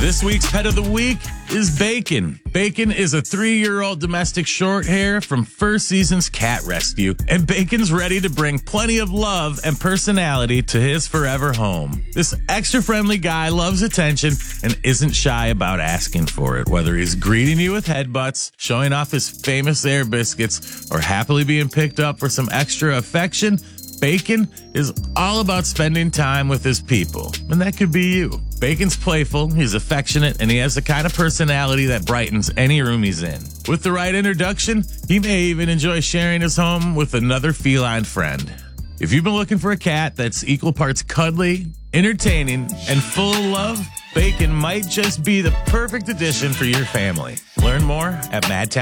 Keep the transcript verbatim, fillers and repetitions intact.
This week's pet of the week is Bacon. Bacon is a three-year-old domestic short hair from First Season's Cat Rescue, and Bacon's ready to bring plenty of love and personality to his forever home. This extra-friendly guy loves attention and isn't shy about asking for it, whether he's greeting you with headbutts, showing off his famous air biscuits, or happily being picked up for some extra affection. Bacon is all about spending time with his people, and that could be you. Bacon's playful, he's affectionate, and he has the kind of personality that brightens any room he's in. With the right introduction, he may even enjoy sharing his home with another feline friend. If you've been looking for a cat that's equal parts cuddly, entertaining, and full of love, Bacon might just be the perfect addition for your family. Learn more at Madtown.